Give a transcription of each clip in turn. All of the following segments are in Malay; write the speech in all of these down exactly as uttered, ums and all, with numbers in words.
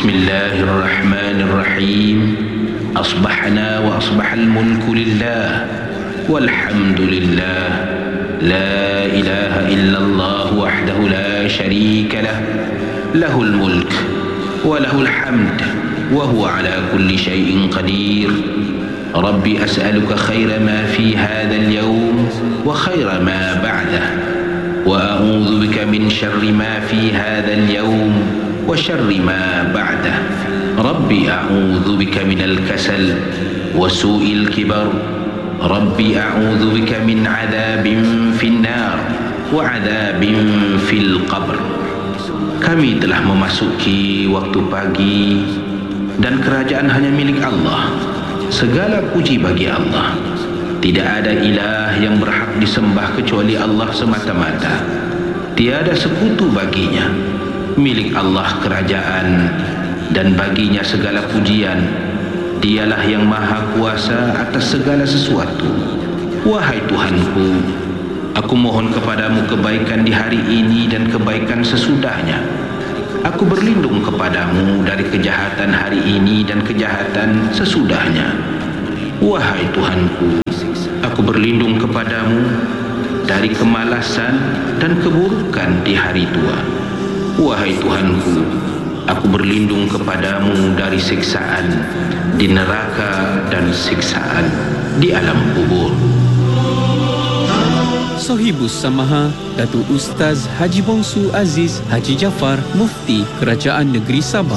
بسم الله الرحمن الرحيم أصبحنا وأصبح الملك لله والحمد لله لا إله إلا الله وحده لا شريك له له الملك وله الحمد وهو على كل شيء قدير ربي أسألك خير ما في هذا اليوم وخير ما بعده وأعوذ بك من شر ما في هذا اليوم وشر ما بعده ربي أعوذ بك من الكسل وسوء الكبر ربي أعوذ بك من عذاب في النار وعذاب في القبر. Kami telah memasuki waktu pagi dan kerajaan hanya milik Allah. Segala puji bagi Allah. Tidak ada ilah yang berhak disembah kecuali Allah semata-mata. Tiada sekutu baginya. Milik Allah kerajaan dan baginya segala pujian. Dialah yang maha kuasa atas segala sesuatu. Wahai Tuhanku, aku mohon kepadamu kebaikan di hari ini dan kebaikan sesudahnya. Aku berlindung kepadamu dari kejahatan hari ini dan kejahatan sesudahnya. Wahai Tuhanku, aku berlindung kepadamu dari kemalasan dan keburukan di hari tua. Wahai Tuhanku, aku berlindung kepadamu dari siksaan di neraka dan siksaan di alam kubur. Sohibus Samaha, Datuk Ustaz Haji Bongsu Aziz Haji Jaafar, Mufti Kerajaan Negeri Sabah.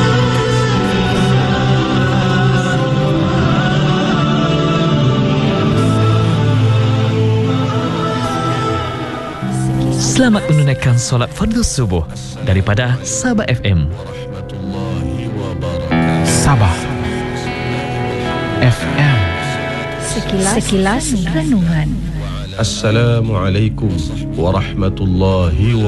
Selamat menunaikan solat fardu subuh daripada Sabah F M. Sabah F M. Sekilas, Sekilas renungan. Assalamualaikum warahmatullahi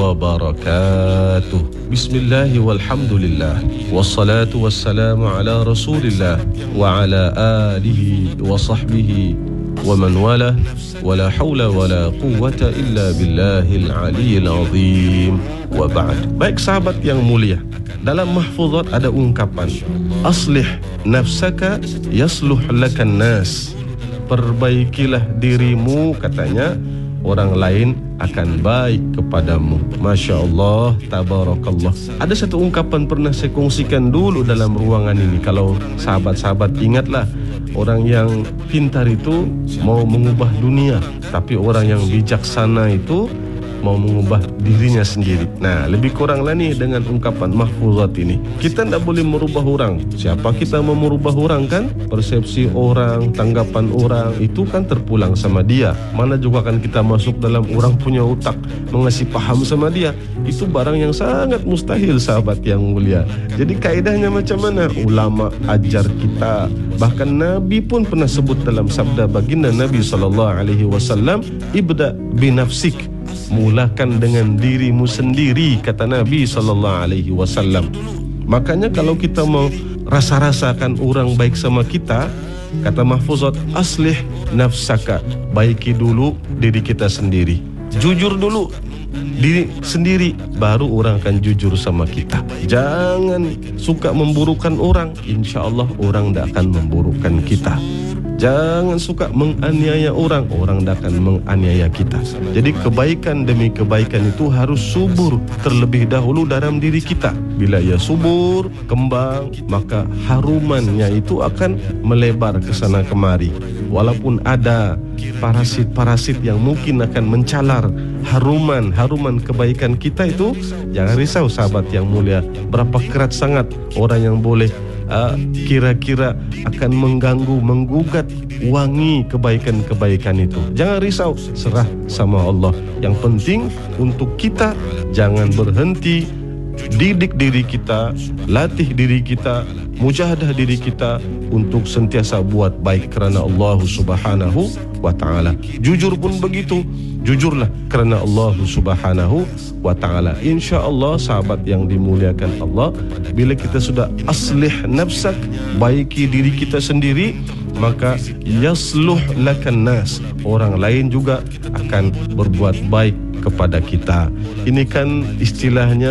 wabarakatuh. Bismillah walhamdulillah wassalatu wassalamu ala rasulillah wa ala alihi wa sahbihi wa man wala wala hawla wala quwwata illa billahil aliyyil azim wa ba'd. Baik sahabat yang mulia, dalam mahfuzat ada ungkapan aslih nafsaka yasluh lakan nas. Perbaikilah dirimu, katanya orang lain akan baik kepadamu. Masya Allah, tabarakallah. Ada satu ungkapan pernah saya kongsikan dulu dalam ruangan ini. Kalau sahabat-sahabat ingatlah, orang yang pintar itu mau mengubah dunia, tapi orang yang bijaksana itu mau mengubah dirinya sendiri. Nah, lebih kuranglah nih dengan ungkapan mahfuzat ini. Kita tidak boleh merubah orang. Siapa kita mau merubah orang kan? Persepsi orang, tanggapan orang, itu kan terpulang sama dia. Mana juga kan kita masuk dalam orang punya otak, mengasih paham sama dia. Itu barang yang sangat mustahil, sahabat yang mulia. Jadi kaedahnya macam mana? Ulama ajar kita. Bahkan Nabi pun pernah sebut dalam sabda baginda Nabi sallallahu alaihi wasallam, ibda binafsik. Mulakan dengan dirimu sendiri, kata Nabi sallallahu alaihi wasallam. Makanya kalau kita mau rasa-rasakan orang baik sama kita, kata mahfuzat, aslih nafsaka, baiki dulu diri kita sendiri. Jujur dulu diri sendiri, baru orang akan jujur sama kita. Jangan suka memburukan orang, insya Allah orang tidak akan memburukan kita. Jangan suka menganiaya orang, orang tidak akan menganiaya kita. Jadi kebaikan demi kebaikan itu harus subur terlebih dahulu dalam diri kita. Bila ia subur, kembang, maka harumannya itu akan melebar ke sana kemari. Walaupun ada parasit-parasit yang mungkin akan mencalar haruman, haruman kebaikan kita itu, jangan risau sahabat yang mulia. Berapa kerat sangat orang yang boleh Uh, kira-kira akan mengganggu, menggugat wangi kebaikan-kebaikan itu. Jangan risau, serah sama Allah. Yang penting untuk kita jangan berhenti, didik diri kita, latih diri kita, mujahadah diri kita untuk sentiasa buat baik kerana Allah Subhanahu wa ta'ala. Jujur pun begitu, jujurlah kerana Allah Subhanahu wa ta'ala. InsyaAllah sahabat yang dimuliakan Allah, bila kita sudah aslih nafsak, baiki diri kita sendiri, maka yasluh lakan nas, orang lain juga akan berbuat baik kepada kita. Ini kan istilahnya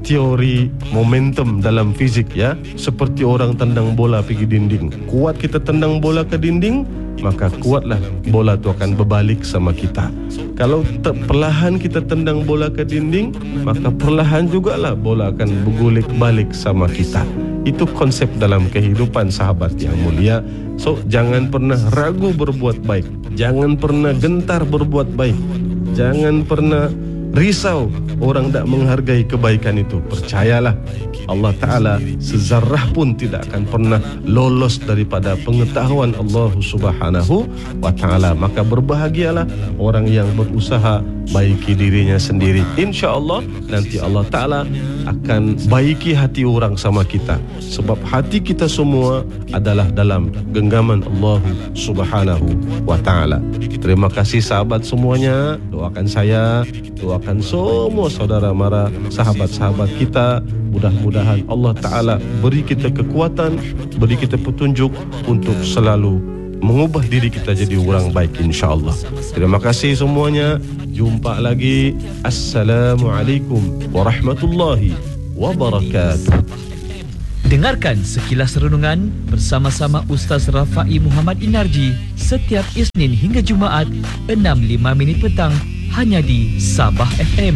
teori momentum dalam fizik ya, seperti orang tendang bola pergi dinding. Kuat kita tendang bola ke dinding, maka kuatlah bola itu akan berbalik sama kita. Kalau te- perlahan kita tendang bola ke dinding, maka perlahan jugalah bola akan bergulik balik sama kita. Itu konsep dalam kehidupan sahabat yang mulia. So, jangan pernah ragu berbuat baik, jangan pernah gentar berbuat baik, jangan pernah risau orang tak menghargai kebaikan itu. Percayalah, Allah Ta'ala sezarrah pun tidak akan pernah lolos daripada pengetahuan Allah Subhanahu wa Ta'ala. Maka berbahagialah orang yang berusaha baiki dirinya sendiri. Insya Allah nanti Allah Ta'ala akan baiki hati orang sama kita, sebab hati kita semua adalah dalam genggaman Allah Subhanahu wa Ta'ala. Terima kasih sahabat semuanya. Doakan saya, doakan semua saudara mara sahabat-sahabat kita. Mudah-mudahan Allah Ta'ala beri kita kekuatan, beri kita petunjuk untuk selalu mengubah diri kita jadi orang baik, insya-Allah. Terima kasih semuanya. Jumpa lagi. Assalamualaikum warahmatullahi wabarakatuh. Dengarkan Sekilas Renungan bersama-sama Ustaz Rafai Muhammad Inarji setiap Isnin hingga Jumaat enam lima minit petang hanya di Sabah F M.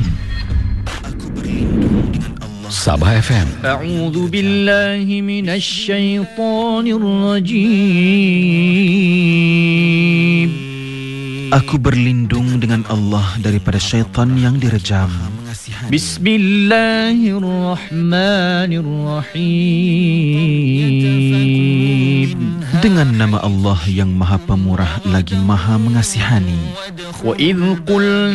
Sabah F M. A'udzu billahi minasy syaithanir rajim. Aku berlindung dengan Allah daripada syaitan yang direjam. Bismillahirrahmanirrahim. Dengan nama Allah yang Maha Pemurah lagi Maha Mengasihani. Wa idh qulna